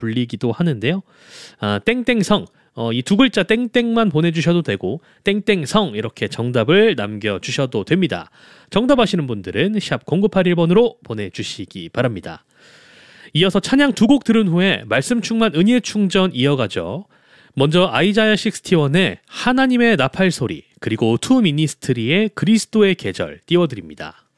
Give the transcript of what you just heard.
불리기도 하는데요. 땡땡성, 이 두 글자 땡땡만 보내주셔도 되고 땡땡성 이렇게 정답을 남겨주셔도 됩니다. 정답 아시는 분들은 샵 0981번으로 보내주시기 바랍니다. 이어서 찬양 두 곡 들은 후에 말씀 충만 은혜 충전 이어가죠. 먼저 아이자야 61의 하나님의 나팔 소리, 그리고 투 미니스트리의 그리스도의 계절 띄워드립니다.